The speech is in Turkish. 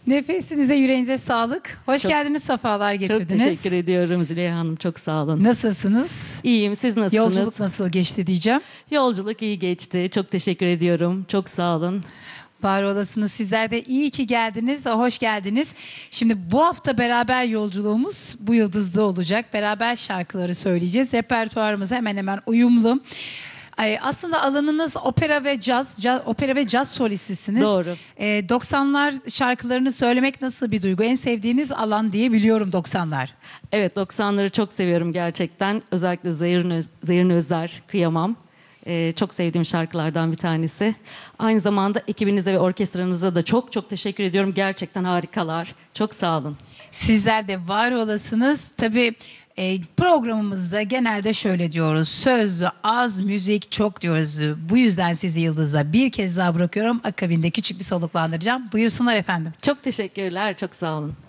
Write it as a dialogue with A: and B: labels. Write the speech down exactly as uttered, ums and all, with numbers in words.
A: Nefesinize, yüreğinize sağlık. Hoş
B: Çok-
A: geldiniz, sefalar
B: Çok
A: getirdiniz.
B: teşekkür ediyorum Züleyha Hanım. Çok sağ olun.
A: Nasılsınız?
B: İyiyim. Siz nasılsınız?
A: Yolculuk nasıl geçti diyeceğim.
B: Yolculuk iyi geçti. Çok teşekkür ediyorum. Çok sağ olun.
A: Var olasınız. Sizler de iyi ki geldiniz. Hoş geldiniz. Şimdi bu hafta beraber yolculuğumuz bu yıldızda olacak. Beraber şarkıları söyleyeceğiz. Repertuarımız hemen hemen uyumlu. Ay, aslında alanınız opera ve caz, caz opera ve caz solistisiniz.
B: Doğru.
A: Ee, doksanlar şarkılarını söylemek nasıl bir duygu? En sevdiğiniz alan diye biliyorum doksanlar.
B: Evet, doksanları çok seviyorum gerçekten. Özellikle Zehrin, Öz Zehrin Özler, Kıyamam. Ee, çok sevdiğim şarkılardan bir tanesi. Aynı zamanda ekibinize ve orkestranıza da çok çok teşekkür ediyorum. Gerçekten harikalar. Çok sağ olun.
A: Sizler de var olasınız. Tabii e, programımızda genelde şöyle diyoruz. Söz az, müzik çok diyoruz. Bu yüzden sizi Yıldız'a bir kez daha bırakıyorum. Akabinde küçük bir soluklandıracağım. Buyursunlar efendim.
B: Çok teşekkürler. Çok sağ olun.